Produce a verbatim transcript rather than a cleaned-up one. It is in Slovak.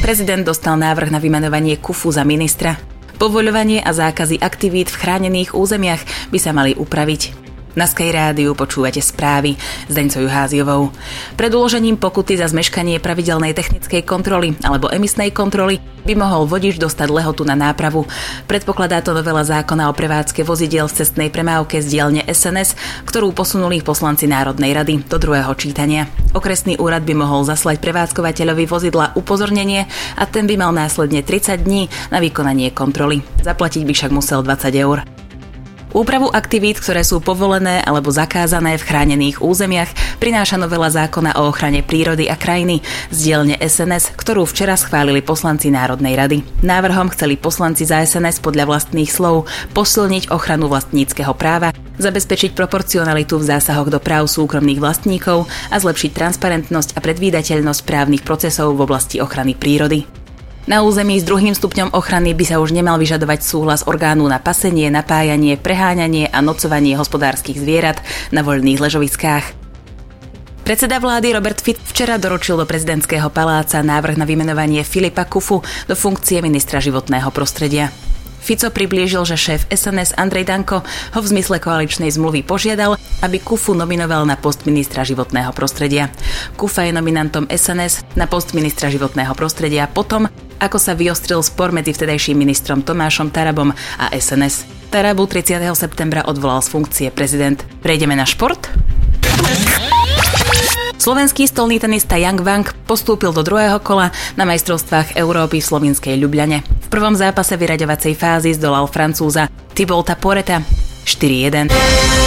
Prezident dostal návrh na vymenovanie Kufu za ministra. Povoľovanie a zákazy aktivít v chránených územiach by sa mali upraviť. Na Sky rádiu počúvate správy s Deňcou Juháziovou. Pred uložením pokuty za zmeškanie pravidelnej technickej kontroly alebo emisnej kontroly by mohol vodič dostať lehotu na nápravu. Predpokladá to novela zákona o prevádzke vozidiel v cestnej premávke z dielne es en es, ktorú posunuli poslanci Národnej rady do druhého čítania. Okresný úrad by mohol zaslať prevádzkovateľovi vozidla upozornenie a ten by mal následne tridsať dní na vykonanie kontroly. Zaplatiť by však musel dvadsať eur. Úpravu aktivít, ktoré sú povolené alebo zakázané v chránených územiach, prináša novela zákona o ochrane prírody a krajiny z dielne es en es, ktorú včera schválili poslanci Národnej rady. Návrhom chceli poslanci za es en es podľa vlastných slov posilniť ochranu vlastníckeho práva, zabezpečiť proporcionalitu v zásahoch do práv súkromných vlastníkov a zlepšiť transparentnosť a predvídateľnosť právnych procesov v oblasti ochrany prírody. Na území s druhým stupňom ochrany by sa už nemal vyžadovať súhlas orgánu na pasenie, napájanie, preháňanie a nocovanie hospodárskych zvierat na voľných ležoviskách. Predseda vlády Robert Fico včera doručil do prezidentského paláca návrh na vymenovanie Filipa Kufu do funkcie ministra životného prostredia. Fico priblížil, že šéf es en es Andrej Danko ho v zmysle koaličnej zmluvy požiadal, aby Kufu nominoval na post ministra životného prostredia. Kufa je nominantom es en es na post ministra životného prostredia potom, ako sa vyostril spor medzi vtedajším ministrom Tomášom Tarabom a es en es. Tarabu tridsiateho septembra odvolal z funkcie prezident. Prejdeme na šport? Slovenský stolný tenista Yang Wang postúpil do druhého kola na majstrovstvách Európy v slovinskej Ljubljane. V prvom zápase vyraďovacej fázy zdolal Francúza Thibaulta Porreta štyri jeden.